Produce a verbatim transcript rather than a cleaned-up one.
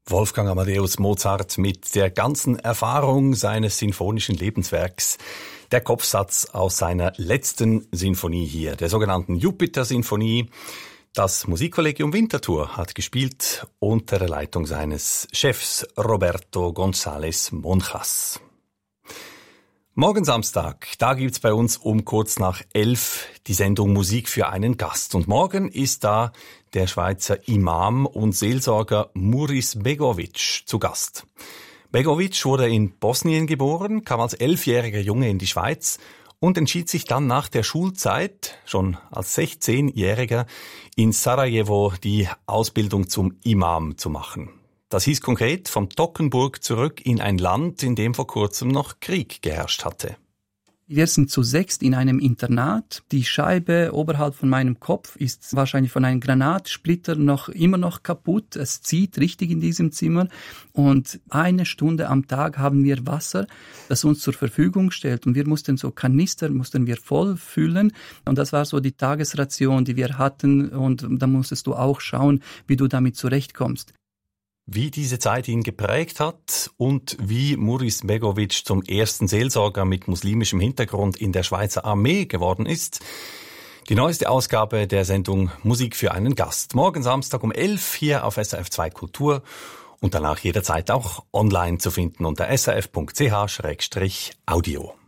Wolfgang Amadeus Mozart mit der ganzen Erfahrung seines sinfonischen Lebenswerks. Der Kopfsatz aus seiner letzten Sinfonie hier, der sogenannten Jupiter-Sinfonie. Das Musikkollegium Winterthur hat gespielt unter der Leitung seines Chefs Roberto González Monjas. Morgen Samstag, da gibt's bei uns um kurz nach elf die Sendung Musik für einen Gast. Und morgen ist da der Schweizer Imam und Seelsorger Muris Begovic zu Gast. Begovic wurde in Bosnien geboren, kam als elfjähriger Junge in die Schweiz und entschied sich dann nach der Schulzeit, schon als sechzehnjähriger, in Sarajevo die Ausbildung zum Imam zu machen. Das hieß konkret vom Toggenburg zurück in ein Land, in dem vor kurzem noch Krieg geherrscht hatte. Wir sind zu sechst in einem Internat. Die Scheibe oberhalb von meinem Kopf ist wahrscheinlich von einem Granatsplitter noch immer noch kaputt. Es zieht richtig in diesem Zimmer. Und eine Stunde am Tag haben wir Wasser, das uns zur Verfügung stellt. Und wir mussten so Kanister, mussten wir voll füllen. Und das war so die Tagesration, die wir hatten. Und da musstest du auch schauen, wie du damit zurechtkommst. Wie diese Zeit ihn geprägt hat und wie Muris Begovic zum ersten Seelsorger mit muslimischem Hintergrund in der Schweizer Armee geworden ist. Die neueste Ausgabe der Sendung Musik für einen Gast. Morgen Samstag um elf hier auf S R F zwei Kultur und danach jederzeit auch online zu finden unter s r f punkt c h slash audio.